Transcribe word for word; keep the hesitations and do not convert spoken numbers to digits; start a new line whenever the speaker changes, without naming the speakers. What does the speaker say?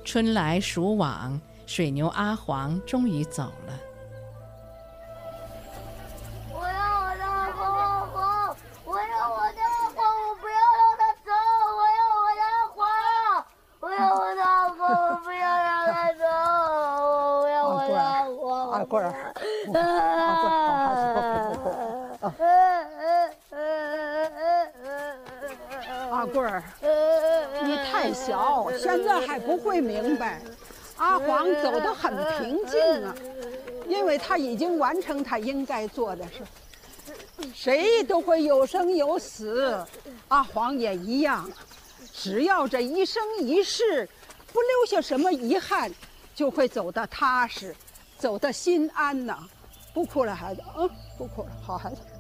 春来暑往，水牛阿黄终于走了。
我要我的阿黄，阿黄，我要我的阿黄，我不要让他走，我要我的阿黄，我要我的阿黄，我不要让他走，我要我的阿黄。
阿贵儿，阿贵儿，你太小，现在还不会明白。阿黄走得很平静啊，因为他已经完成他应该做的事。谁都会有生有死，阿黄也一样。只要这一生一世不留下什么遗憾，就会走得踏实，走得心安呐。不哭了，孩子，嗯，不哭了，好孩子。